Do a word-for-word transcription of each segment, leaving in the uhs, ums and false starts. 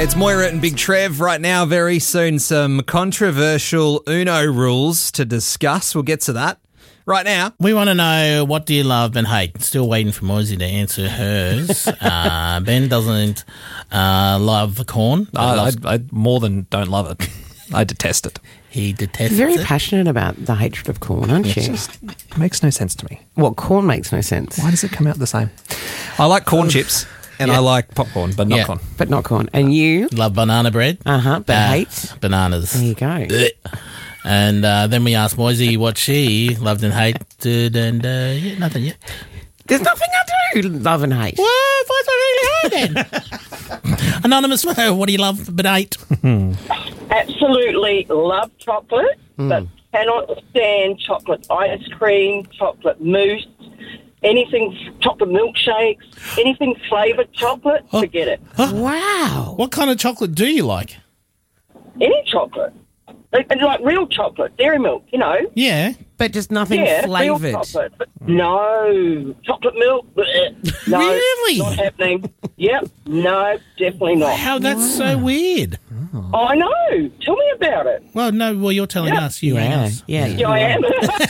It's Moira and Big Trev right now. Very soon, some controversial Uno rules to discuss. We'll get to that right now. We want to know, what do you love and hate? Still waiting for Moisey to answer hers. uh, Ben doesn't uh, love corn. I, I, I more than don't love it. I detest it. He detests You're very it. passionate about the hatred of corn, aren't It you? just makes no sense to me. What, corn makes no sense? Why does it come out the same? I like corn chips and Yeah. I like popcorn, but not Yeah. corn. But not corn. And you? Love banana bread. Uh-huh, but Uh, hate? Bananas. There you go. And uh, then we asked Moisey what she loved and hated, and uh, yeah, nothing yet. There's nothing I do love and hate. What? What's really hard then? Anonymous, what do you love but hate? Absolutely love chocolate, but cannot stand chocolate ice cream, chocolate mousse, anything, chocolate milkshakes, anything flavoured chocolate, forget it. Wow. What kind of chocolate do you like? Any chocolate. Like, and like real chocolate, dairy milk, you know. Yeah. But just nothing Yeah, real flavoured. chocolate. But no, chocolate milk, bleh. No, Really? not happening. Yep, no, definitely not. How that's so weird. Oh, I know. Tell me about it. Well, no, well, you're telling Yeah. us. You rang Yeah, us. yeah. Yeah, I am.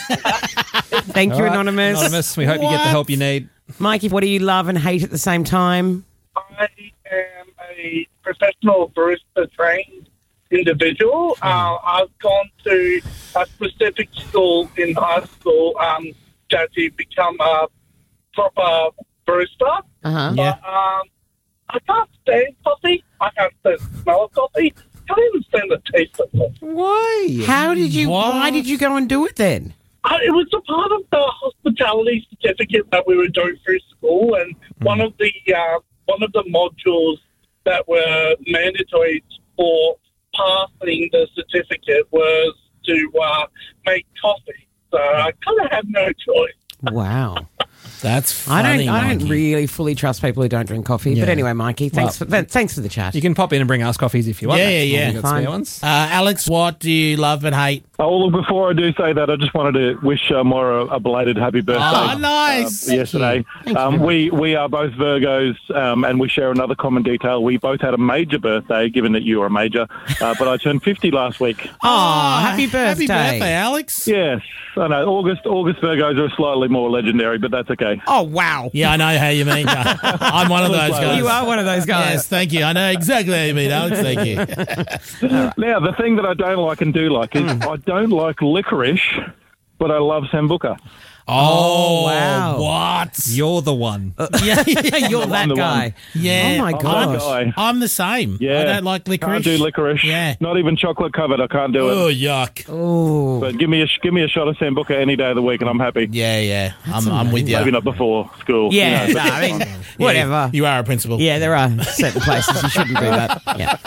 Thank you, All right, Anonymous. Anonymous, we hope you get the help you need. Mikey, what do you love and hate at the same time? I am a professional barista trained individual. Uh, I've gone to a specific school in high school um, to actually become a proper barista. Uh-huh. Yeah. But um, I can't stand coffee. I can't stand the smell of coffee. I can't even stand the taste of coffee. Why? How did you, What? why did you go and do it then? I, it was a part of the hospitality certificate that we were doing through school, and one of the uh, one of the modules that were mandatory for passing the certificate was to uh, make coffee. So I kind of had no choice. Wow. That's I funny, don't I don't Mikey. really fully trust people who don't drink coffee. But Yeah. anyway, Mikey, thanks Well, for th- thanks for the chat. You can pop in and bring us coffees if you want. Yeah, That's yeah, all yeah. we got Fine. spare ones. Uh, Alex, what do you love and hate? Oh, well, look, before I do say that, I just wanted to wish uh, Moira a belated happy birthday. Oh, nice. uh, yesterday. Um, we we are both Virgos, um, and we share another common detail. We both had a major birthday, given that you are a major, uh, but I turned fifty last week. Oh, happy birthday. Happy birthday, Alex. Yes, I know. August August Virgos are slightly more legendary, but that's okay. Oh, wow. Yeah, I know how you mean. I'm one of those guys. You are one of those guys. Yes, thank you. I know exactly how you mean, Alex. Thank you. Now, the thing that I don't like and do like is I don't like licorice, but I love Sambuca. Oh, wow. What? You're the one. Yeah, You're that the guy. one. yeah. Oh, my I'm gosh. that guy. I'm the same. Yeah. I don't like licorice. Can't do licorice. Yeah. Not even chocolate covered. I can't do Oh, it. yuck. Oh. But give me a give me a shot of Sambuca any day of the week, and I'm happy. Yeah, yeah. I'm, I'm with you. Maybe not before school. you Yeah, know, no, but I mean, Yeah, whatever. You are a principal. Yeah, there are certain places you shouldn't do that. Yeah.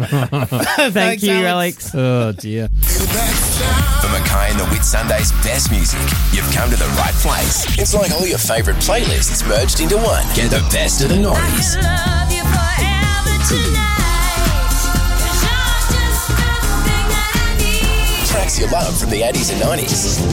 Thank Thanks, you, Alex. Alex. Oh, dear. For Mackay and the Whit Sunday's best music, you've come to the right place. It's like all your favourite playlists merged into one. Get the best of the nineties. love you forever tonight. 'Cause you're just everything that I need. Tracks you love from the eighties and nineties.